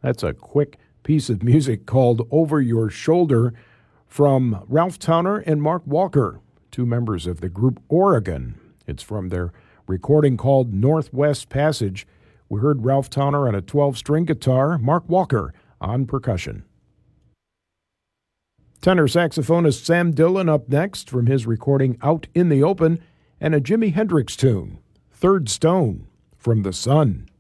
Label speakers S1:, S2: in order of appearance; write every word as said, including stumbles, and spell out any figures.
S1: That's a quick piece of music called Over Your Shoulder from Ralph Towner and Mark Walker, two members of the group Oregon. It's from their recording called Northwest Passage. We heard Ralph Towner on a twelve-string guitar, Mark Walker on percussion. Tenor saxophonist Sam Dillon up next from his recording Out in the Open, and a Jimi Hendrix tune, Third Stone, from The Sun.